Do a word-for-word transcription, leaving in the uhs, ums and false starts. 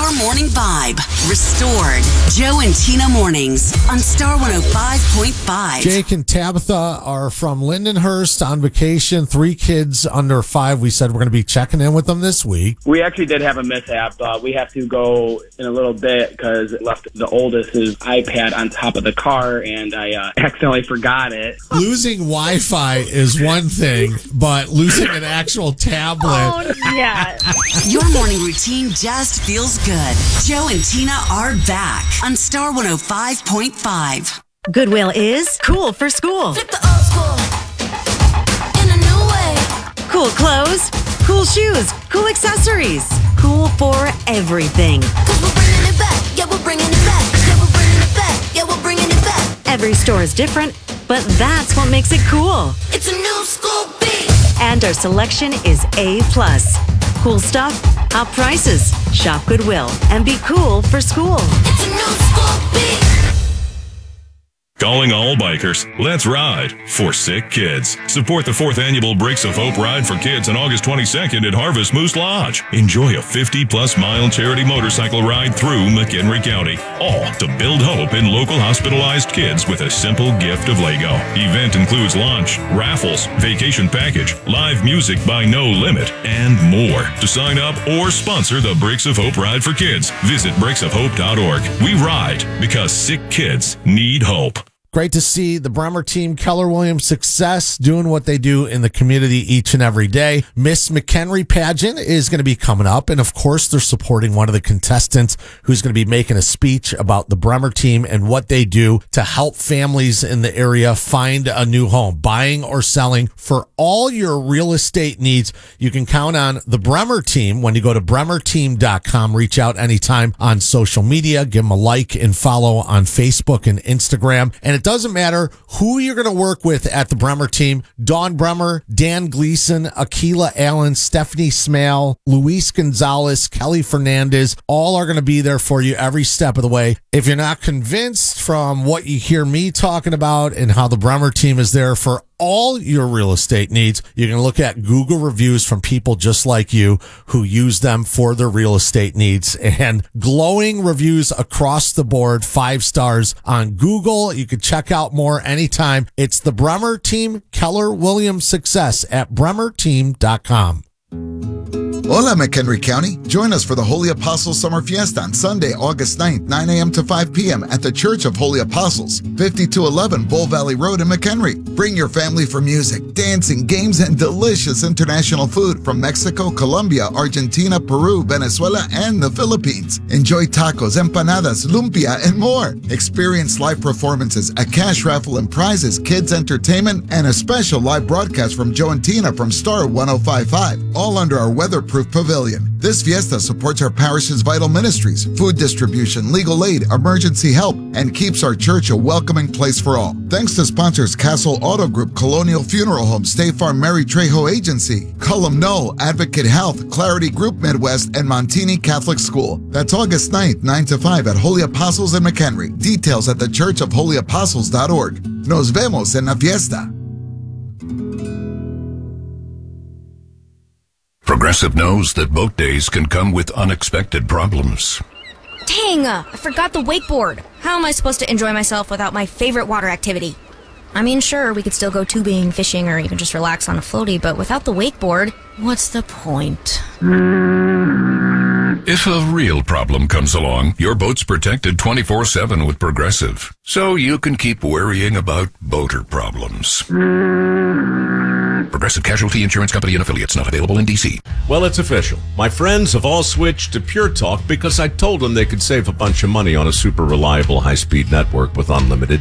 your morning vibe restored. Joe and Tina Mornings on Star one oh five point five. Jake and Tabitha are from Lindenhurst on vacation. Three kids under five. We said we're going to be checking in with them this week. We actually did have a mishap. Uh, we have to go in a little bit because it left the oldest's iPad on top of the car, and I uh, accidentally forgot it. Losing Wi-Fi is one thing, but losing an actual tablet. Oh, yeah. Your morning routine just feels good. Joe and Tina are back on Star one oh five point five. Goodwill is cool for school. Flip the old school in a new way. Cool clothes, cool shoes, cool accessories. Cool for everything. Cause we're bringing it back. Yeah, we're bringing it back. Yeah, we're bringing it back. Yeah, we're bringing it back. Every store is different, but that's what makes it cool. It's a new school beat. And our selection is A plus. Cool stuff, top prices. Shop Goodwill and be cool for school. It's a new school beat. Calling all bikers. Let's ride for sick kids. Support the fourth annual Bricks of Hope Ride for Kids on August twenty-second at Harvest Moose Lodge. Enjoy a fifty-plus mile charity motorcycle ride through McHenry County. All to build hope in local hospitalized kids with a simple gift of Lego. Event includes lunch, raffles, vacation package, live music by No Limit, and more. To sign up or sponsor the Bricks of Hope Ride for Kids, visit bricks of hope dot org. We ride because sick kids need hope. Great to see the Bremer team, Keller Williams success, doing what they do in the community each and every day. Miss McHenry pageant is going to be coming up. And of course, they're supporting one of the contestants who's going to be making a speech about the Bremer team and what they do to help families in the area find a new home, buying or selling. For all your real estate needs, you can count on the Bremer team when you go to bremer team dot com. Reach out anytime on social media. Give them a like and follow on Facebook and Instagram. And it doesn't matter who you're going to work with at the Bremer team. Dawn Bremer, Dan Gleason, Akila Allen, Stephanie Smale, Luis Gonzalez, Kelly Fernandez, all are going to be there for you every step of the way. If you're not convinced from what you hear me talking about and how the Bremer team is there for all your real estate needs, you can look at Google reviews from people just like you who use them for their real estate needs, and glowing reviews across the board, five stars on Google. You can check out more anytime. It's the Bremer team, Keller Williams success at bremer team dot com. Hola, McHenry County. Join us for the Holy Apostles Summer Fiesta on Sunday, August ninth, nine a.m. to five p.m. at the Church of Holy Apostles, fifty-two eleven Bull Valley Road in McHenry. Bring your family for music, dancing, games, and delicious international food from Mexico, Colombia, Argentina, Peru, Venezuela, and the Philippines. Enjoy tacos, empanadas, lumpia, and more. Experience live performances, a cash raffle and prizes, kids entertainment, and a special live broadcast from Joe and Tina from Star one oh five point five, all under our weatherproof pavilion. This fiesta supports our parish's vital ministries, food distribution, legal aid, emergency help, and keeps our church a welcoming place for all. Thanks to sponsors Castle Auto Group, Colonial Funeral Home, State Farm Mary Trejo Agency, Cullum Knoll, Advocate Health, Clarity Group Midwest, and Montini Catholic School. That's August ninth, nine to five at Holy Apostles in McHenry. Details at the church of holy apostles dot org. Nos vemos en la fiesta. Progressive knows that boat days can come with unexpected problems. Dang, uh, I forgot the wakeboard. How am I supposed to enjoy myself without my favorite water activity? I mean, sure, we could still go tubing, fishing, or even just relax on a floaty, but without the wakeboard, what's the point? If a real problem comes along, your boat's protected twenty-four seven with Progressive, so you can keep worrying about boater problems. Progressive Casualty Insurance Company and Affiliates, not available in D C. Well, it's official. My friends have all switched to Pure Talk because I told them they could save a bunch of money on a super reliable high-speed network with unlimited